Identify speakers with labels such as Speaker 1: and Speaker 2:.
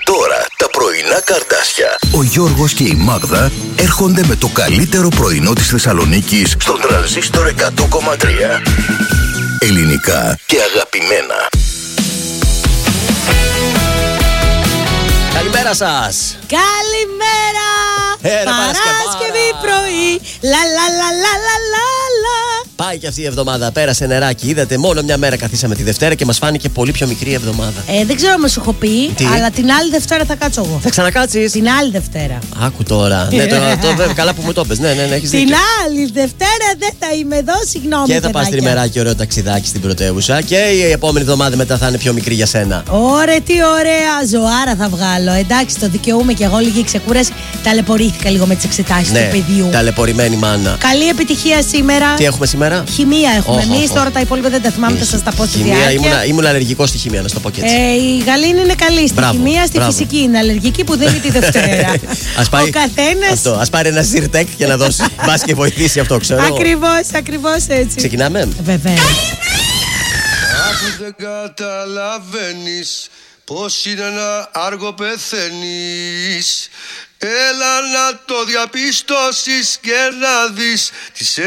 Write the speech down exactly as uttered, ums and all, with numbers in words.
Speaker 1: Τώρα τα πρωινά Καρτάσια. Ο Γιώργος και η Μάγδα έρχονται με το καλύτερο πρωινό της Θεσσαλονίκης στον Τρανζίστορ εκατό κόμμα τρία. Ελληνικά και αγαπημένα.
Speaker 2: Καλημέρα σας.
Speaker 3: Καλημέρα.
Speaker 2: Έλα,
Speaker 3: Παράσκευη πρωί. Λα λα λα λα λα λα.
Speaker 2: Πάει και αυτή η εβδομάδα. Πέρασε νεράκι. Είδατε, μόνο μια μέρα καθίσαμε τη Δευτέρα και μας φάνηκε πολύ πιο μικρή εβδομάδα.
Speaker 3: Ε, δεν ξέρω αν σου έχω πει,
Speaker 2: Τι?
Speaker 3: αλλά την άλλη Δευτέρα θα κάτσω εγώ.
Speaker 2: Θα ξανακάτσεις.
Speaker 3: Την άλλη Δευτέρα.
Speaker 2: Άκου τώρα. Ναι, το, το, το, καλά που μου το πες. Ναι, ναι, ναι, έχεις
Speaker 3: Την
Speaker 2: δίκιο.
Speaker 3: άλλη Δευτέρα δεν θα είμαι εδώ, συγγνώμη.
Speaker 2: Και θα πας
Speaker 3: παιδάκια.
Speaker 2: τριμεράκι, ωραίο ταξιδάκι στην πρωτεύουσα. Και η επόμενη εβδομάδα μετά θα είναι πιο μικρή για σένα.
Speaker 3: Ωραία, τι ωραία ζωάρα θα βγάλω. Εντάξει, το δικαιούμαι κι εγώ λίγη ξεκούραση. Ταλαιπωρήθηκα λίγο με τις εξετάσεις
Speaker 2: Ναι,
Speaker 3: του παιδιού.
Speaker 2: ταλαιπωρημένη μάνα.
Speaker 3: Καλή επιτυχία σήμερα.
Speaker 2: Τι έχουμε σήμερα?
Speaker 3: Χημεία έχουμε
Speaker 2: Οχ,
Speaker 3: εμείς,
Speaker 2: οχ,
Speaker 3: τώρα τα υπόλοιπα δεν τα θυμάμαι, θα σας τα πω στη
Speaker 2: Χημεία,
Speaker 3: διάρκεια.
Speaker 2: ήμουν, ήμουν αλλεργικός στη χημεία, να σου το πω και έτσι.
Speaker 3: Ε, η Γαλήνη είναι καλή στη
Speaker 2: Μπράβο,
Speaker 3: χημεία, στη
Speaker 2: μπράβο.
Speaker 3: φυσική είναι αλλεργική που δίνει τη Δευτέρα.
Speaker 2: Ας πάει,
Speaker 3: Ο καθένας.
Speaker 2: αυτό, ας πάρει ένα ζυρτέκ και να δώσει. Μπας και βοηθήσει αυτό, ξέρω.
Speaker 3: Ακριβώς, ακριβώς έτσι.
Speaker 2: Ξεκινάμε.
Speaker 3: Βεβαίως.
Speaker 4: Αφού δεν καταλαβαίνεις πως είναι ένα άργο πεθαίνεις, έλα να το διαπιστώσεις και να δεις τι σε